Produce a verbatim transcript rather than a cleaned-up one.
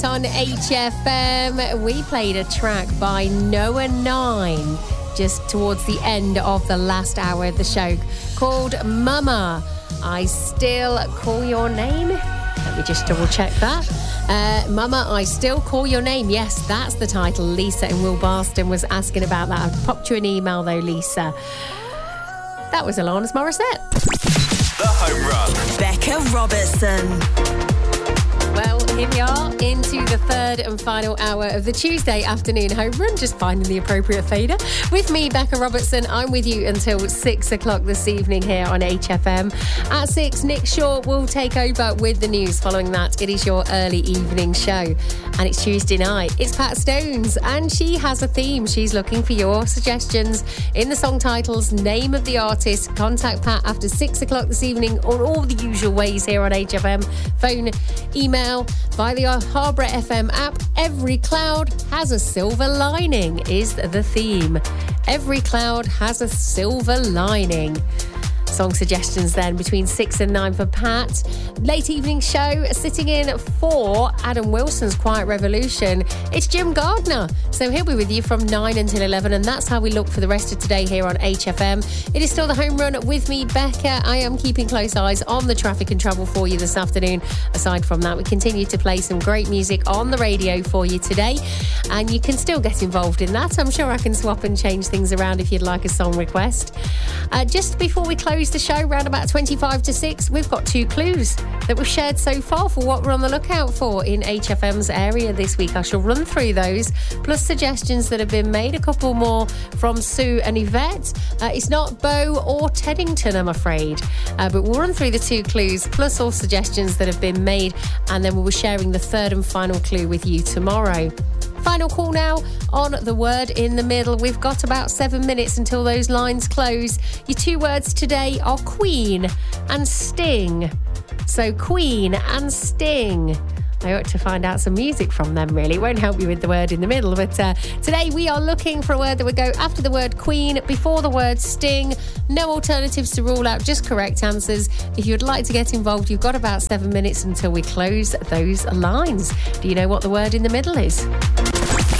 On H F M, we played a track by Noah nine just towards the end of the last hour of the show called Mama, I Still Call Your Name. Let me just double check that. Uh, Mama, I Still Call Your Name. Yes, that's the title. Lisa in Wilbarston was asking about that. I've popped you an email though, Lisa. That was Alanis Morissette. The Home Run. Becca Robertson. Well, here we are into the third and final hour of the Tuesday afternoon home run, just finding the appropriate fader. With me, Becca Robertson, I'm with you until six o'clock this evening here on H F M. At six, Nick Shaw will take over with the news. Following that, it is your early evening show. And it's Tuesday night. It's Pat Stones, and she has a theme. She's looking for your suggestions in the song titles, name of the artist. Contact Pat after six o'clock this evening on all the usual ways here on H F M. Phone, email, via the Harbour F M app. Every cloud has a silver lining is the theme. Every cloud has a silver lining. Song suggestions then between six and nine for Pat. Late evening show sitting in for Adam Wilson's Quiet Revolution. It's Jim Gardner. So he'll be with you from nine until eleven, and that's how we look for the rest of today here on H F M. It is still the home run with me, Becca. I am keeping close eyes on the traffic and travel for you this afternoon. Aside from that, we continue to play some great music on the radio for you today, and you can still get involved in that. I'm sure I can swap and change things around if you'd like a song request. Uh, just before we close the show, around about twenty-five to six, we've got two clues that we've shared so far for what we're on the lookout for in H F M's area this week. I shall run through those, plus suggestions that have been made, a couple more from Sue and Yvette. Uh, it's not Bow or Teddington, I'm afraid, uh, but we'll run through the two clues, plus all suggestions that have been made, and then we'll be sharing the third and final clue with you tomorrow. Final call now on the word in the middle. We've got about seven minutes until those lines close. Your two words today are Queen and Sting. So Queen and Sting. I ought to find out some music from them, really. It won't help you with the word in the middle. But uh, today we are looking for a word that would go after the word Queen, before the word Sting. No alternatives to rule out, just correct answers. If you'd like to get involved, you've got about seven minutes until we close those lines. Do you know what the word in the middle is?